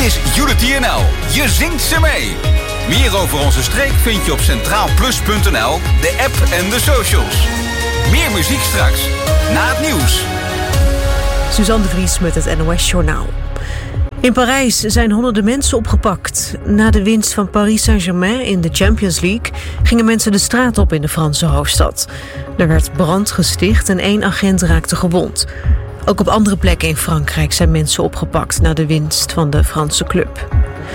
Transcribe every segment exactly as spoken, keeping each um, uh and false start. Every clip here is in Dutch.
is Unity N L. Je zingt ze mee. Meer over onze streek vind je op centraal plus punt n l, de app en de socials. Meer muziek straks, na het nieuws. Suzanne de Vries met het N O S Journaal. In Parijs zijn honderden mensen opgepakt. Na de winst van Paris Saint-Germain in de Champions League gingen mensen de straat op in de Franse hoofdstad. Er werd brand gesticht en één agent raakte gewond. Ook op andere plekken in Frankrijk zijn mensen opgepakt na de winst van de Franse club.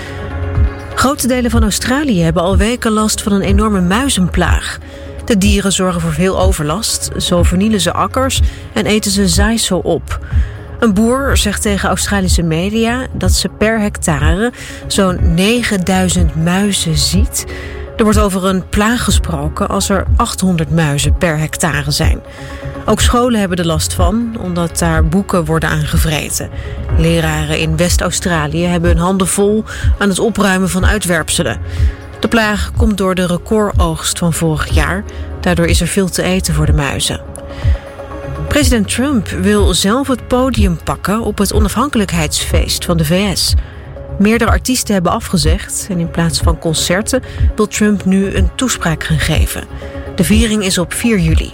Grote delen van Australië hebben al weken last van een enorme muizenplaag. De dieren zorgen voor veel overlast. Zo vernielen ze akkers en eten ze zaaisel op. Een boer zegt tegen Australische media dat ze per hectare zo'n negenduizend muizen ziet. Er wordt over een plaag gesproken als er achthonderd muizen per hectare zijn. Ook scholen hebben er last van, omdat daar boeken worden aangevreten. Leraren in West-Australië hebben hun handen vol aan het opruimen van uitwerpselen. De plaag komt door de recordoogst van vorig jaar. Daardoor is er veel te eten voor de muizen. President Trump wil zelf het podium pakken op het onafhankelijkheidsfeest van de V S. Meerdere artiesten hebben afgezegd en in plaats van concerten wil Trump nu een toespraak gaan geven. De viering is op vier juli.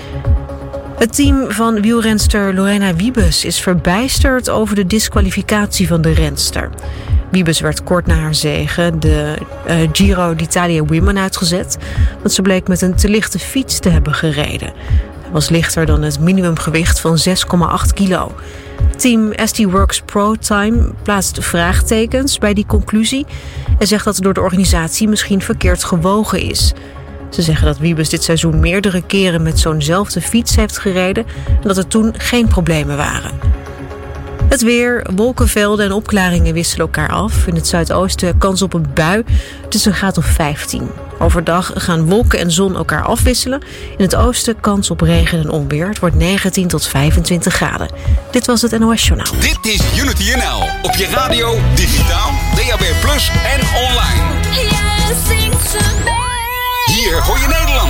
Het team van wielrenster Lorena Wiebes is verbijsterd over de disqualificatie van de renster. Wiebes werd kort na haar zege de uh, Giro d'Italia Women uitgezet, want ze bleek met een te lichte fiets te hebben gereden. Hij was lichter dan het minimumgewicht van zes komma acht kilo. Team S D Works Pro Time plaatst vraagtekens bij die conclusie en zegt dat het door de organisatie misschien verkeerd gewogen is. Ze zeggen dat Wiebes dit seizoen meerdere keren met zo'nzelfde fiets heeft gereden en dat er toen geen problemen waren. Het weer, wolkenvelden en opklaringen wisselen elkaar af. In het zuidoosten kans op een bui. Het is een graad of vijftien. Overdag gaan wolken en zon elkaar afwisselen. In het oosten kans op regen en onweer. Het wordt negentien tot vijfentwintig graden. Dit was het N O S Journaal. Dit is Unity N L. Op je radio, digitaal, D A B plus en online. Hier hoor je Nederland.